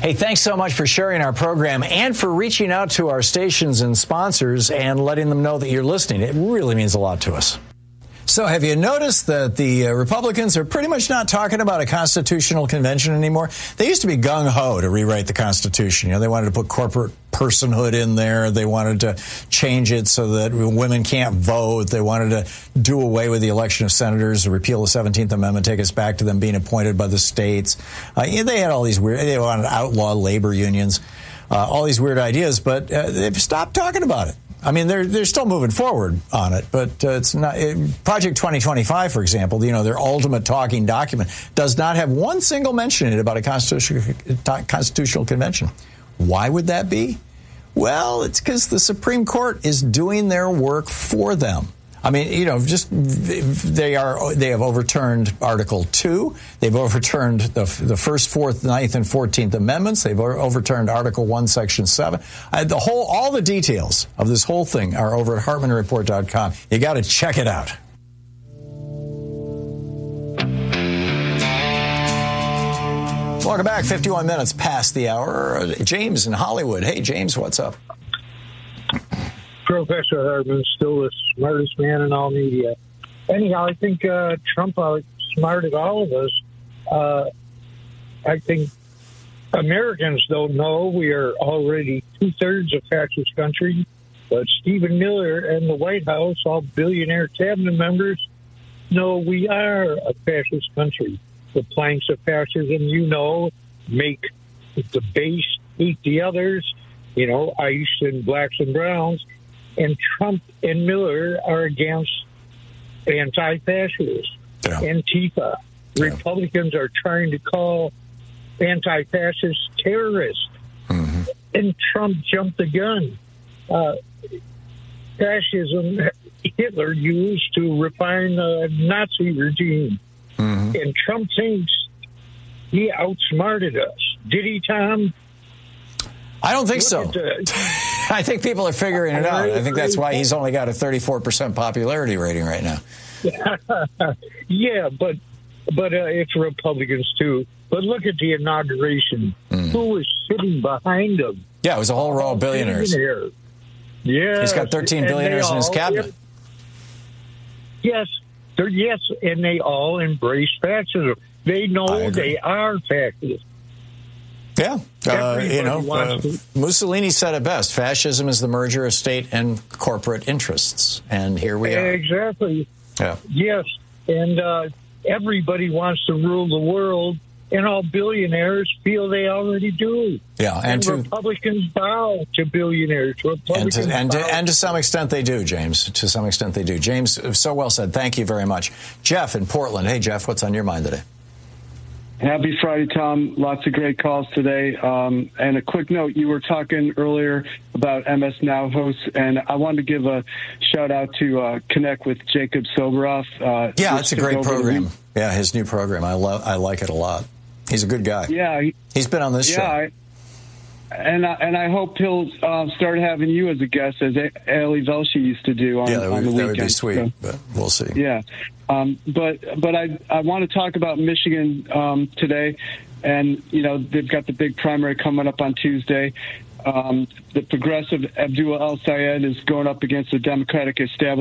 Hey, thanks so much for sharing our program and for reaching out to our stations and sponsors and letting them know that you're listening. It really means a lot to us. So have you noticed that the Republicans are pretty much not talking about a constitutional convention anymore? They used to be gung-ho to rewrite the Constitution. You know, they wanted to put corporate personhood in there. They wanted to change it so that women can't vote. They wanted to do away with the election of senators, repeal the 17th Amendment, take us back to them being appointed by the states. They had all these weird, they wanted to outlaw labor unions, all these weird ideas, but they've stopped talking about it. I mean, they're still moving forward on it, but it's not. Project 2025, for example, you know, their ultimate talking document does not have one single mention in it about a constitutional convention. Why would that be? Well, it's because the Supreme Court is doing their work for them. I mean, you know, just they have overturned Article 2. They've overturned the First, Fourth, Ninth, and 14th Amendments. They've overturned Article 1, Section 7. All the details of this whole thing are over at HartmannReport.com. You got to check it out. Welcome back. 51 minutes past the hour. James in Hollywood. Hey, James, what's up? Professor Hartman's still the smartest man in all media. Anyhow, I think Trump outsmarted all of us. I think Americans don't know we are already 2/3 a fascist country, but Stephen Miller and the White House, all billionaire cabinet members, know we are a fascist country. The planks of fascism, you know, make the base eat the others, you know, ice and blacks and browns. And Trump and Miller are against anti-fascists, Antifa. Yeah. Republicans are trying to call anti-fascists terrorists. Mm-hmm. And Trump jumped the gun. Fascism, Hitler used to refine the Nazi regime. Mm-hmm. And Trump thinks he outsmarted us. Did he, Tom? I don't think so. I think people are figuring it out. I think that's why he's only got a 34% popularity rating right now. Yeah, but it's Republicans too. But look at the inauguration. Who was sitting behind him? Yeah, it was a whole row of billionaires. Yeah, he's got 13 billionaires in his cabinet. Yes, and they all embrace fascism. They know they are fascists. Yeah, Mussolini said it best. Fascism is the merger of state and corporate interests, and here we are. Exactly. Yeah. Yes, and everybody wants to rule the world, and all billionaires feel they already do. Yeah, and Republicans bow to billionaires. And to some extent they do, James. To some extent they do. James, so well said. Thank you very much. Jeff in Portland. Hey, Jeff, what's on your mind today? Happy Friday, Tom. Lots of great calls today. And a quick note, you were talking earlier about MS Now hosts, and I wanted to give a shout-out to Connect with Jacob Soboroff. Yeah, it's a great program. Yeah, his new program. I like it a lot. He's a good guy. Yeah. He's been on this show. And I hope he'll start having you as a guest, as Ali Velshi used to do on the weekend. That would be sweet, so, but we'll see. Yeah. But I want to talk about Michigan today, and you know they've got the big primary coming up on Tuesday. The progressive Abdullah El Sayed is going up against the Democratic establishment.